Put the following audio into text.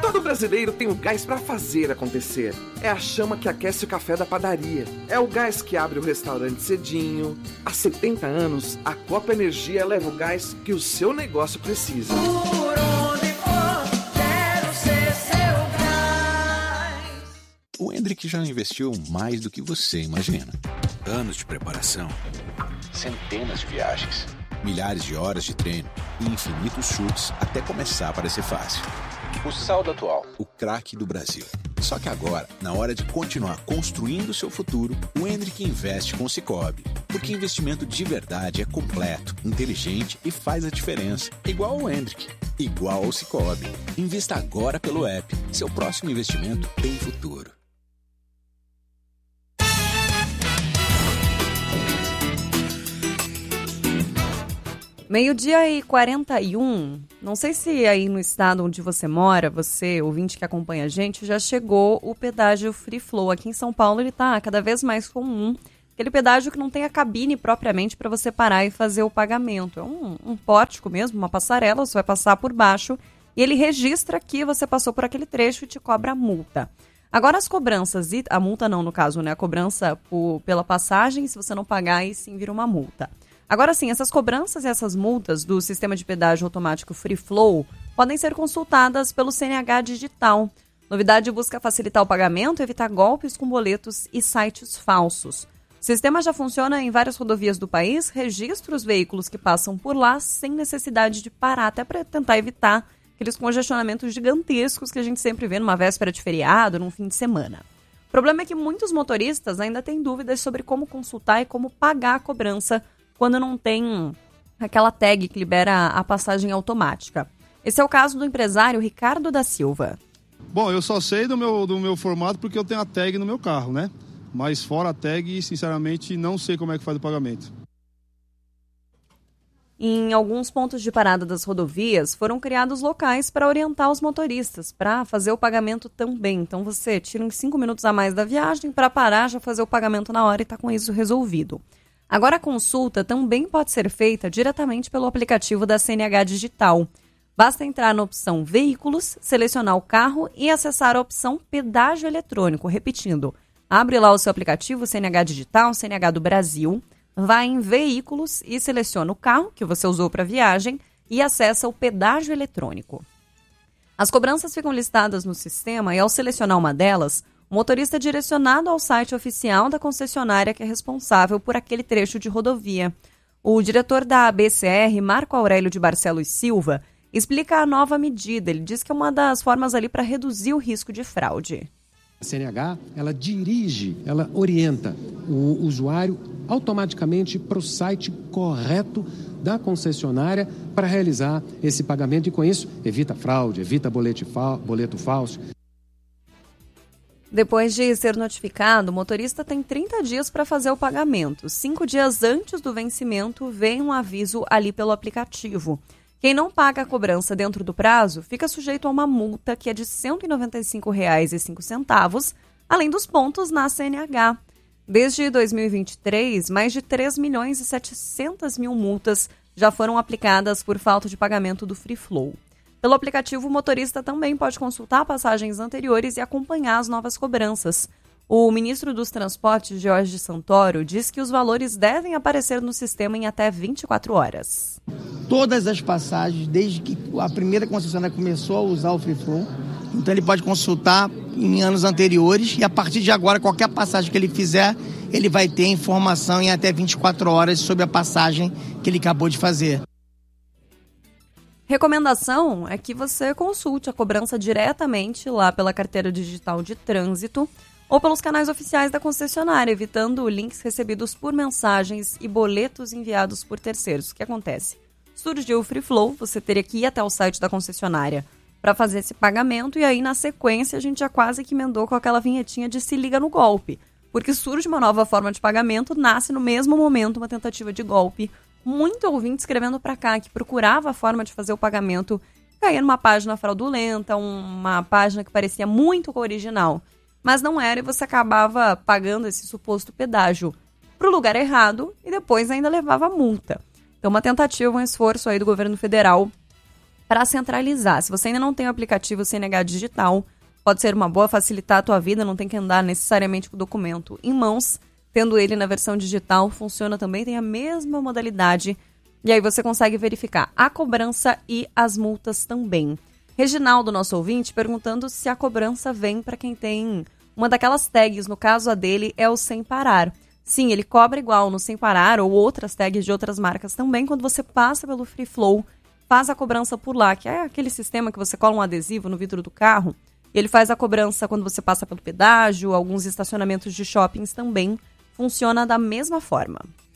Todo brasileiro tem o gás para fazer acontecer. É a chama que aquece o café da padaria. É o gás que abre o restaurante cedinho. Há 70 anos, a Copa Energia leva o gás que o seu negócio precisa. Por onde for, quero ser seu gás. O Hendrick já investiu mais do que você imagina. Anos de preparação, centenas de viagens, milhares de horas de treino e infinitos chutes até começar a parecer fácil. O saldo atual, o craque do Brasil. Só que agora, na hora de continuar construindo o seu futuro, o Hendrick investe com o Sicoob. Porque investimento de verdade é completo, inteligente e faz a diferença. Igual ao Hendrick, igual ao Sicoob. Invista agora pelo app. Seu próximo investimento tem futuro. Meio-dia e 41, não sei se aí no estado onde você mora, você, ouvinte que acompanha a gente, já chegou o pedágio Free Flow. Aqui em São Paulo ele está cada vez mais comum, aquele pedágio que não tem a cabine propriamente para você parar e fazer o pagamento. É um pórtico mesmo, uma passarela, você vai passar por baixo e ele registra que você passou por aquele trecho e te cobra a multa. Agora as cobranças, a multa não no caso, né? A cobrança pela passagem, se você não pagar, aí sim vira uma multa. Agora sim, essas cobranças e essas multas do sistema de pedágio automático Free Flow podem ser consultadas pelo CNH Digital. Novidade busca facilitar o pagamento, evitar golpes com boletos e sites falsos. O sistema já funciona em várias rodovias do país, registra os veículos que passam por lá sem necessidade de parar, até para tentar evitar aqueles congestionamentos gigantescos que a gente sempre vê numa véspera de feriado, num fim de semana. O problema é que muitos motoristas ainda têm dúvidas sobre como consultar e como pagar a cobrança quando não tem aquela tag que libera a passagem automática. Esse é o caso do empresário Ricardo da Silva. Bom, eu só sei do meu formato porque eu tenho a tag no meu carro, né? Mas fora a tag, sinceramente, não sei como é que faz o pagamento. Em alguns pontos de parada das rodovias, foram criados locais para orientar os motoristas, para fazer o pagamento também. Então você tira uns 5 minutos a mais da viagem para parar, já fazer o pagamento na hora e está com isso resolvido. Agora a consulta também pode ser feita diretamente pelo aplicativo da CNH Digital. Basta entrar na opção Veículos, selecionar o carro e acessar a opção Pedágio Eletrônico. Repetindo, abre lá o seu aplicativo CNH Digital, CNH do Brasil, vai em Veículos e seleciona o carro que você usou para a viagem e acessa o Pedágio Eletrônico. As cobranças ficam listadas no sistema e ao selecionar uma delas, o motorista é direcionado ao site oficial da concessionária que é responsável por aquele trecho de rodovia. O diretor da ABCR, Marco Aurélio de Barcelos Silva, explica a nova medida. Ele diz que é uma das formas ali para reduzir o risco de fraude. A CNH, ela dirige, ela orienta o usuário automaticamente para o site correto da concessionária para realizar esse pagamento e com isso evita fraude, evita boleto falso. Depois de ser notificado, o motorista tem 30 dias para fazer o pagamento. 5 dias antes do vencimento, vem um aviso ali pelo aplicativo. Quem não paga a cobrança dentro do prazo fica sujeito a uma multa que é de R$ 195,05, além dos pontos na CNH. Desde 2023, mais de 3.700.000 multas já foram aplicadas por falta de pagamento do Free Flow. Pelo aplicativo, o motorista também pode consultar passagens anteriores e acompanhar as novas cobranças. O ministro dos Transportes, Jorge Santoro, diz que os valores devem aparecer no sistema em até 24 horas. Todas as passagens, desde que a primeira concessionária começou a usar o Free Flow, então ele pode consultar em anos anteriores e a partir de agora, qualquer passagem que ele fizer, ele vai ter informação em até 24 horas sobre a passagem que ele acabou de fazer. Recomendação é que você consulte a cobrança diretamente lá pela carteira digital de trânsito ou pelos canais oficiais da concessionária, evitando links recebidos por mensagens e boletos enviados por terceiros. O que acontece? Surgiu o Free Flow, você teria que ir até o site da concessionária para fazer esse pagamento e aí na sequência a gente já quase que emendou com aquela vinhetinha de se liga no golpe, porque surge uma nova forma de pagamento, nasce no mesmo momento uma tentativa de golpe. Muito ouvinte escrevendo para cá que procurava a forma de fazer o pagamento, caía numa página fraudulenta, uma página que parecia muito com a original, mas não era e você acabava pagando esse suposto pedágio para o lugar errado e depois ainda levava multa. Então uma tentativa, um esforço aí do governo federal para centralizar. Se você ainda não tem o aplicativo CNH Digital, pode ser uma boa, facilitar a tua vida, não tem que andar necessariamente com o documento em mãos. Tendo ele na versão digital, funciona também, tem a mesma modalidade. E aí você consegue verificar a cobrança e as multas também. Reginaldo, nosso ouvinte, perguntando se a cobrança vem para quem tem uma daquelas tags, no caso a dele é o Sem Parar. Sim, ele cobra igual no Sem Parar ou outras tags de outras marcas também. Quando você passa pelo Free Flow, faz a cobrança por lá, que é aquele sistema que você cola um adesivo no vidro do carro. E ele faz a cobrança quando você passa pelo pedágio, alguns estacionamentos de shoppings também. Funciona da mesma forma.